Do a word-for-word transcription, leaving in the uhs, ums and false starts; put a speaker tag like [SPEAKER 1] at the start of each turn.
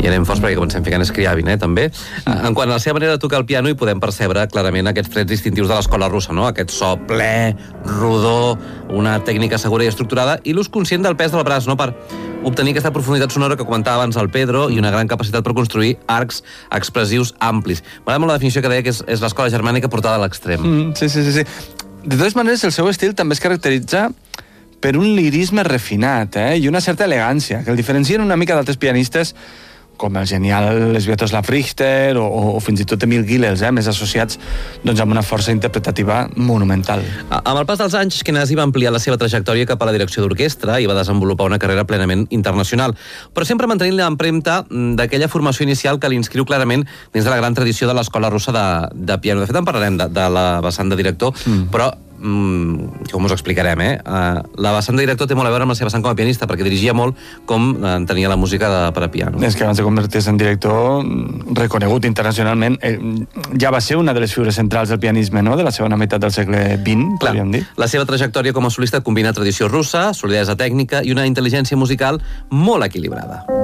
[SPEAKER 1] I anem forts perquè comencem ficant Scriabin, eh, també. En quant a la seva manera de tocar el piano, hi podem percebre clarament aquests trets distintius de l'escola russa, no? Aquest so ple, rodó, una tècnica segura i estructurada, i l'ús conscient del pes del braç, no?, per obtenir aquesta profunditat sonora que comentava abans el Pedro i una gran capacitat per construir arcs expressius amplis. M'agrada molt la definició que deia que és, és l'escola germànica portada a l'extrem.
[SPEAKER 2] Mm, sí, sí, sí, sí. De totes maneres, el seu estil també es caracteritza per un lirisme refinat, eh? I una certa elegància, que el diferencien una mica d'altres pianistes, com el genial Sviatoslav Richter o, o fins i tot Emil Gilels, eh? Més associats doncs, amb una força interpretativa monumental.
[SPEAKER 1] Amb el pas dels anys, Ashkenazy va ampliar la seva trajectòria cap a la direcció d'orquestra i va desenvolupar una carrera plenament internacional, però sempre mantenint l'empremta d'aquella formació inicial que l'inscriu clarament dins de la gran tradició de l'escola russa de, de piano. De fet, en parlarem de, de la vessant de director, mm. però Mm, com us explicarem, eh? Uh, la vessant de director té molt a veure amb la seva vessant com a pianista, perquè dirigia molt com entenia la música de, per a piano.
[SPEAKER 2] És que abans de convertir-se en director, reconegut internacionalment, eh, ja va ser una de les figures centrals del pianisme, no?, de la segona meitat del segle vint,
[SPEAKER 1] Clar,
[SPEAKER 2] podríem dir.
[SPEAKER 1] La seva trajectòria com a solista combina tradició russa, solidesa tècnica i una intel·ligència musical molt equilibrada.